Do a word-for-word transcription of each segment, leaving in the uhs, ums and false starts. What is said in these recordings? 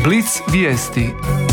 Blic vijesti.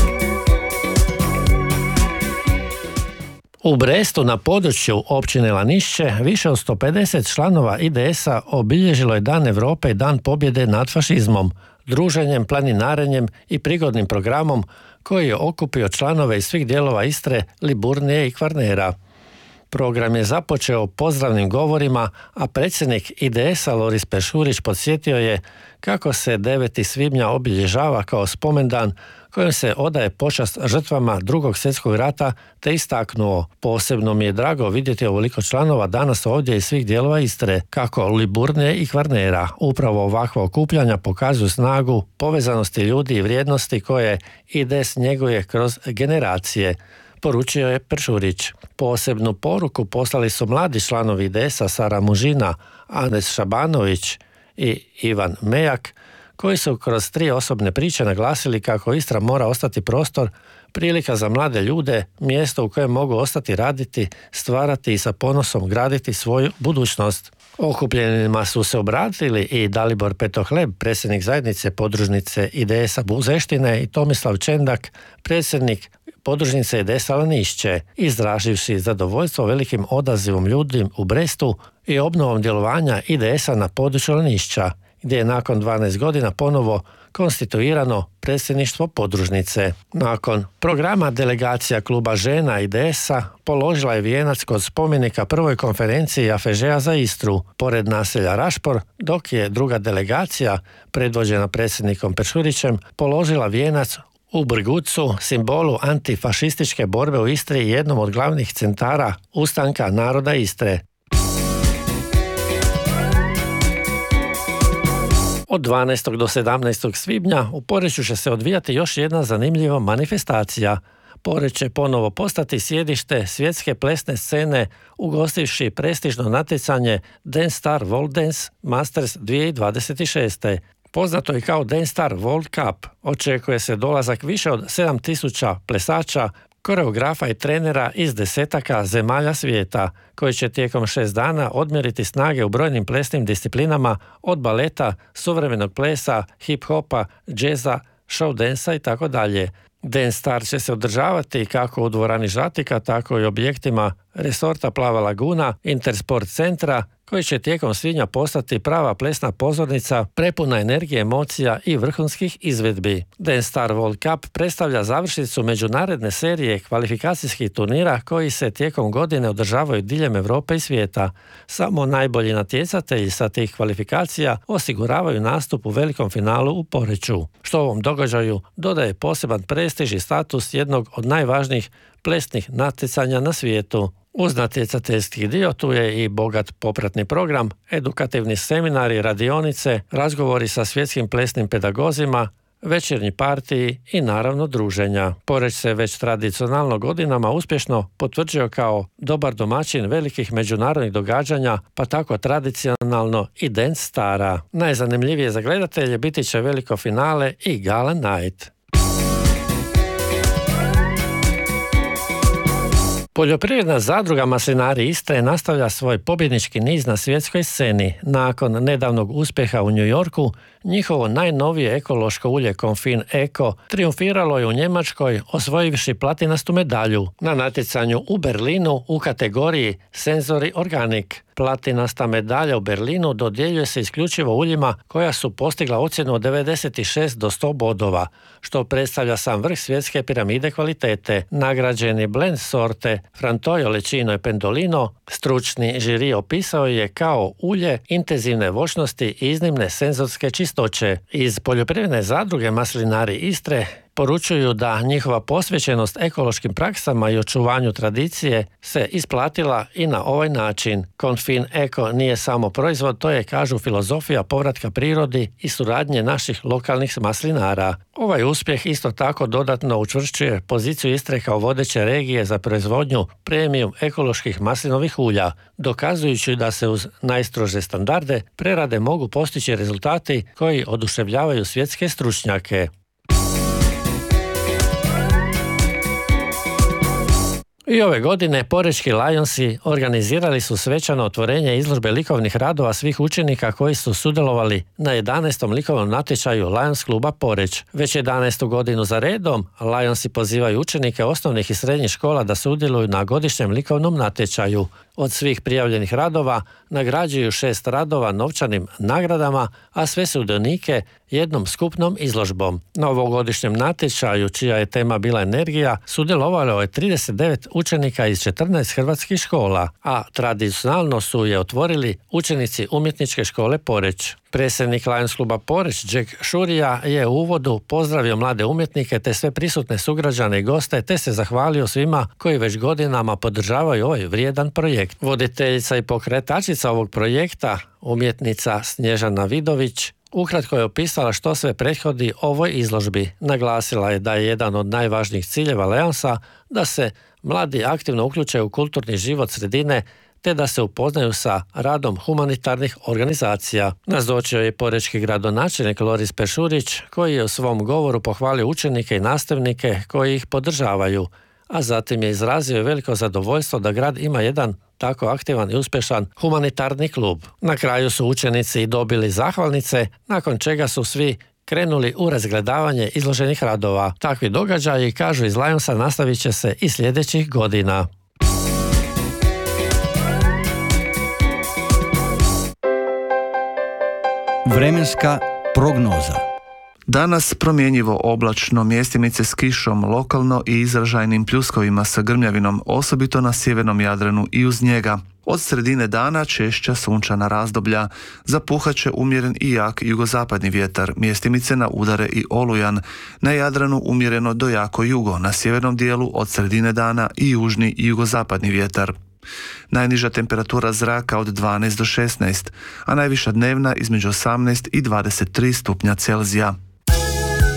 U Brestu na području općine Lanišće više od sto pedeset članova I D S-a obilježilo je Dan Europe i Dan pobjede nad fašizmom, druženjem, planinarenjem i prigodnim programom koji je okupio članove iz svih dijelova Istre, Liburnije i Kvarnera. Program je započeo pozdravnim govorima, a predsjednik I D S-a Loris Peršurić podsjetio je kako se deveti svibnja obilježava kao spomendan kojim se odaje počast žrtvama Drugog svjetskog rata, te istaknuo: posebno mi je drago vidjeti ovoliko članova danas ovdje iz svih dijelova Istre, kako Liburnije i Kvarnera. Upravo ovakva okupljanja pokazuju snagu, povezanosti ljudi i vrijednosti koje I D S njeguje kroz generacije, poručio je Peršurić. Posebnu poruku poslali su mladi članovi I D S-a Sara Mužina, Anes Šabanović i Ivan Mejak, koji su kroz tri osobne priče naglasili kako Istra mora ostati prostor, prilika za mlade ljude, mjesto u kojem mogu ostati raditi, stvarati i sa ponosom graditi svoju budućnost. Okupljenima su se obratili i Dalibor Petohleb, predsjednik zajednice podružnice I D S-a Buzeštine, i Tomislav Čendak, predsjednik podružnice I D S-a Lanišće, izraživši zadovoljstvo velikim odazivom ljudi u Brestu i obnovom djelovanja I D S-a na području Lanišća, gdje je nakon dvanaest godina ponovo konstituirano predsjedništvo podružnice. Nakon programa delegacija kluba žena I D S-a položila je vijenac kod spomenika prvoj konferenciji A F Ž-a za Istru, pored naselja Rašpor, dok je druga delegacija, predvođena predsjednikom Peršurićem, položila vijenac u Brgucu, simbolu antifašističke borbe u Istri i jednom od glavnih centara ustanka naroda Istre. Od dvanaestog do sedamnaestog svibnja u Poreču će se odvijati još jedna zanimljiva manifestacija. Poreč će ponovo postati sjedište svjetske plesne scene, ugostivši prestižno natjecanje Dance Star World Dance Masters dvije tisuće dvadeset šest. Poznato je kao Dance Star World Cup. Očekuje se dolazak više od sedam tisuća plesača, koreografa i trenera iz desetaka zemalja svijeta, koji će tijekom šest dana odmjeriti snage u brojnim plesnim disciplinama, od baleta, suvremenog plesa, hip-hopa, džeza, show dansa i tako dalje. Dance Star će se održavati kako u dvorani Žatika, tako i objektima resorta Plava Laguna, Intersport centra, koji će tijekom svibnja postati prava plesna pozornica prepuna energije, emocija i vrhunskih izvedbi. Dance Star World Cup predstavlja završnicu međunarodne serije kvalifikacijskih turnira koji se tijekom godine održavaju diljem Europe i svijeta. Samo najbolji natjecatelji sa tih kvalifikacija osiguravaju nastup u velikom finalu u Poreču, što ovom događaju dodaje poseban prestiž i status jednog od najvažnijih plesnih natjecanja na svijetu. Uz natjecateljski dio tu je i bogat popratni program, edukativni seminari, radionice, razgovori sa svjetskim plesnim pedagozima, večernji partiji i naravno druženja. Poreč se već tradicionalno godinama uspješno potvrđuje kao dobar domaćin velikih međunarodnih događanja, pa tako tradicionalno i Dance Stara. Najzanimljivije za gledatelje biti će veliko finale i Gala Night. Poljoprivredna zadruga Maslinari Istre nastavlja svoj pobjednički niz na svjetskoj sceni. Nakon nedavnog uspjeha u New Yorku, njihovo najnovije ekološko ulje Confin Eco triumfiralo je u Njemačkoj, osvojivši platinastu medalju na natjecanju u Berlinu u kategoriji Senzori Organic. Platinasta medalja u Berlinu dodjeljuje se isključivo uljima koja su postigla ocjenu od devedeset šest do sto bodova, što predstavlja sam vrh svjetske piramide kvalitete. Nagrađeni blend sorte Frantoio Lecino i Pendolino stručni žiri opisao je kao ulje intenzivne voćnosti i iznimne senzorske čistoće. Iz poljoprivredne zadruge Maslinari Istre poručuju da njihova posvećenost ekološkim praksama i očuvanju tradicije se isplatila i na ovaj način. Confin Eco nije samo proizvod, to je, kažu, filozofija povratka prirodi i suradnje naših lokalnih maslinara. Ovaj uspjeh isto tako dodatno učvršćuje poziciju Istre kao vodeće regije za proizvodnju premium ekoloških maslinovih ulja, dokazujući da se uz najstrože standarde prerade mogu postići rezultati koji oduševljavaju svjetske stručnjake. I ove godine porečki Lionsi organizirali su svečano otvorenje izložbe likovnih radova svih učenika koji su sudjelovali na jedanaestom likovnom natječaju Lions kluba Poreč. Već jedanaestu godinu za redom Lionsi pozivaju učenike osnovnih i srednjih škola da sudjeluju na godišnjem likovnom natječaju. Od svih prijavljenih radova nagrađuju šest radova novčanim nagradama, a sve sudionike jednom skupnom izložbom. Na ovogodišnjem natječaju, čija je tema bila energija, sudjelovalo je trideset devet učenika iz četrnaest hrvatskih škola, a tradicionalno su je otvorili učenici Umjetničke škole Poreč. Predsjednik Lions kluba Poreč, Jack Šurija, je u uvodu pozdravio mlade umjetnike te sve prisutne sugrađane i goste, te se zahvalio svima koji već godinama podržavaju ovaj vrijedan projekt. Voditeljica i pokretačica ovog projekta, umjetnica Snježana Vidović, ukratko je opisala što sve prethodi ovoj izložbi. Naglasila je da je jedan od najvažnijih ciljeva Lionsa da se mladi aktivno uključe u kulturni život sredine te da se upoznaju sa radom humanitarnih organizacija. Nazočio je porečki gradonačelnik Loris Pešurić, koji je u svom govoru pohvalio učenike i nastavnike koji ih podržavaju, a zatim je izrazio veliko zadovoljstvo da grad ima jedan tako aktivan i uspješan humanitarni klub. Na kraju su učenici dobili zahvalnice, nakon čega su svi krenuli u razgledavanje izloženih radova. Takvi događaji, kažu iz Lionsa, nastavit će se i sljedećih godina. Vremenska prognoza. Danas promjenjivo oblačno, mjestimice s kišom, lokalno i izražajnim pljuskovima sa grmljavinom, osobito na sjevernom Jadranu i uz njega. Od sredine dana češća sunčana razdoblja, zapuhat će umjeren i jak jugozapadni vjetar, mjestimice na udare i olujan, na Jadranu umjereno do jako jugo, na sjevernom dijelu od sredine dana i južni i jugozapadni vjetar. Najniža temperatura zraka od dvanaest do šesnaest, a najviša dnevna između osamnaest i dvadeset tri stupnja Celzija.